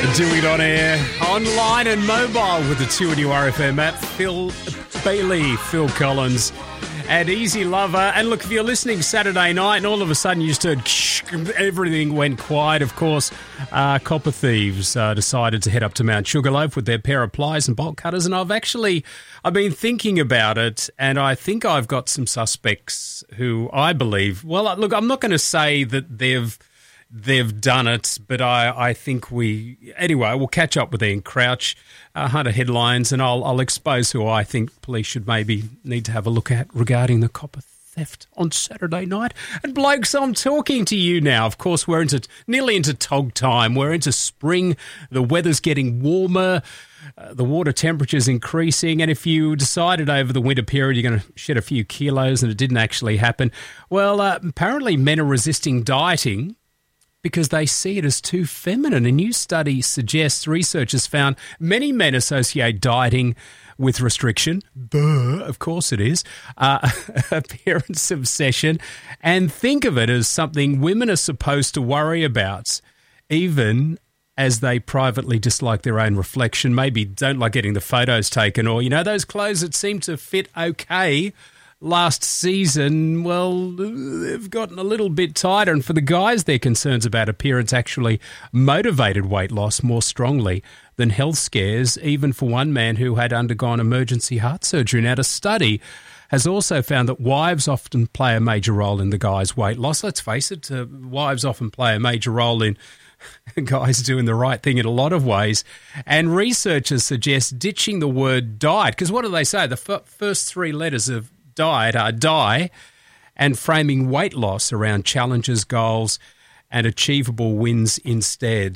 Doing it on air, online and mobile with the 2NU RFM app. Phil Bailey, Phil Collins and Easy Lover. And look, if you're listening Saturday night and all of a sudden you just heard everything went quiet, of course, Copper Thieves decided to head up to Mount Sugarloaf with their pair of pliers and bolt cutters. And I've been thinking about it, and I think I've got some suspects who I believe, well, look, I'm not going to say that they've done it, but I think we'll catch up with Ian Crouch, Hunter Headlines, and I'll expose who I think police should maybe need to have a look at regarding the copper theft on Saturday night. And blokes, I'm talking to you now. Of course, we're nearly into tog time. We're into spring. The weather's getting warmer. The water temperature's increasing, and if you decided over the winter period you're going to shed a few kilos and it didn't actually happen, well, apparently men are resisting dieting because they see it as too feminine. A new study suggests researchers found many men associate dieting with restriction. Of course it is. Appearance obsession. And think of it as something women are supposed to worry about, even as they privately dislike their own reflection, maybe don't like getting the photos taken, or, those clothes that seem to fit okay last season, well, they've gotten a little bit tighter. And for the guys, their concerns about appearance actually motivated weight loss more strongly than health scares, even for one man who had undergone emergency heart surgery. Now, the study has also found that wives often play a major role in the guy's weight loss. Let's face it, wives often play a major role in guys doing the right thing in a lot of ways. And researchers suggest ditching the word diet, because what do they say? The first three letters of diet are die, and framing weight loss around challenges, goals, and achievable wins instead.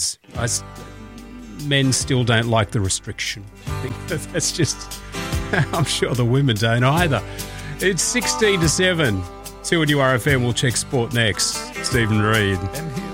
Men still don't like the restriction. That's just, I'm sure the women don't either. It's 16 to 7. 2NU RFM. We'll check sport next. Stephen Reid.